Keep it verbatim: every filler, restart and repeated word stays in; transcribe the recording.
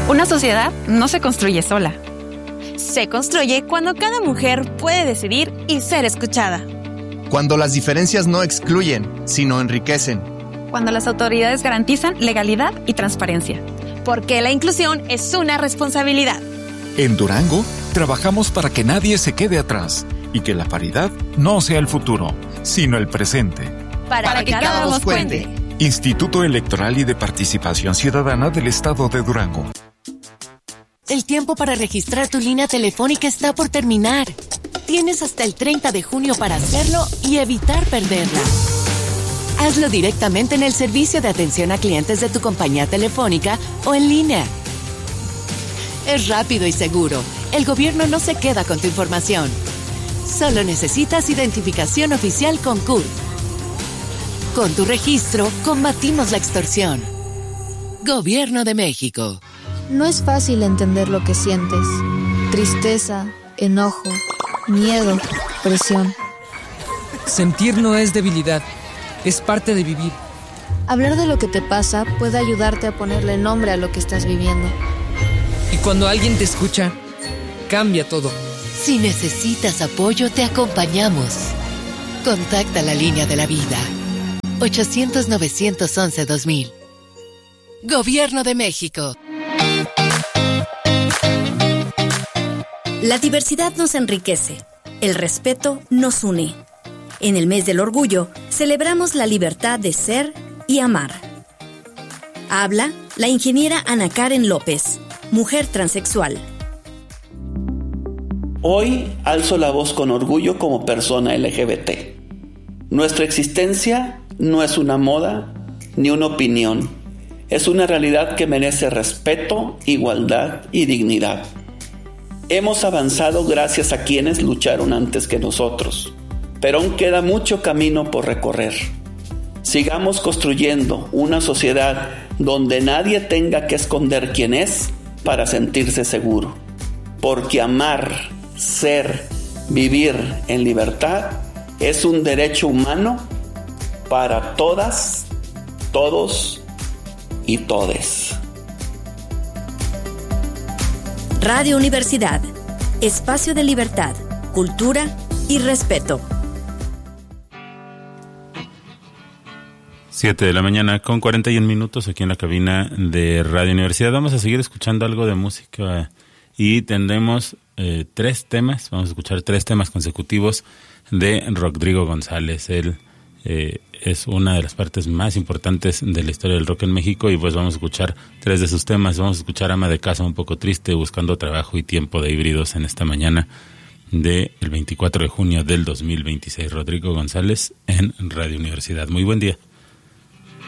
Una sociedad no se construye sola. Se construye cuando cada mujer puede decidir y ser escuchada. Cuando las diferencias no excluyen, sino enriquecen. Cuando las autoridades garantizan legalidad y transparencia. Porque la inclusión es una responsabilidad. En Durango, trabajamos para que nadie se quede atrás y que la paridad no sea el futuro, sino el presente. Para, para que, que cada voz cuente. Instituto Electoral y de Participación Ciudadana del Estado de Durango. El tiempo para registrar tu línea telefónica está por terminar. Tienes hasta el treinta de junio para hacerlo y evitar perderla. Hazlo directamente en el servicio de atención a clientes de tu compañía telefónica o en línea. Es rápido y seguro. El gobierno no se queda con tu información. Solo necesitas identificación oficial con C U R. Con tu registro, combatimos la extorsión. Gobierno de México. No es fácil entender lo que sientes. Tristeza, enojo, miedo, presión. Sentir no es debilidad, es parte de vivir. Hablar de lo que te pasa puede ayudarte a ponerle nombre a lo que estás viviendo. Y cuando alguien te escucha, cambia todo. Si necesitas apoyo, te acompañamos. Contacta la línea de la vida. ochocientos, novecientos once, dos mil. Gobierno de México. La diversidad nos enriquece. El respeto nos une. En el mes del orgullo, celebramos la libertad de ser y amar. Habla la ingeniera Ana Karen López, mujer transexual. Hoy alzo la voz con orgullo como persona L G B T. Nuestra existencia no es una moda ni una opinión. Es una realidad que merece respeto, igualdad y dignidad. Hemos avanzado gracias a quienes lucharon antes que nosotros, pero aún queda mucho camino por recorrer. Sigamos construyendo una sociedad donde nadie tenga que esconder quién es para sentirse seguro. Porque amar, ser, vivir en libertad es un derecho humano para todas, todos y todes. Radio Universidad, espacio de libertad, cultura y respeto. Siete de la mañana con cuarenta y un minutos aquí en la cabina de Radio Universidad. Vamos a seguir escuchando algo de música y tendremos eh, tres temas. Vamos a escuchar tres temas consecutivos de Rodrigo González. Él eh, es una de las partes más importantes de la historia del rock en México y pues vamos a escuchar tres de sus temas. Vamos a escuchar Ama de Casa, Un Poco Triste, Buscando Trabajo y Tiempo de Híbridos en esta mañana del veinticuatro de junio del dos mil veintiséis. Rodrigo González en Radio Universidad. Muy buen día.